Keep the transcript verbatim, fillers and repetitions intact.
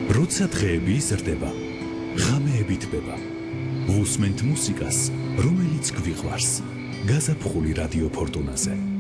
როცა დღეები იზრდება, ღამეები თბება. ვუსმენთ მუსიკას, რომელიც გვიყვარს. გაზაფხული რადიო ფორტუნაზე.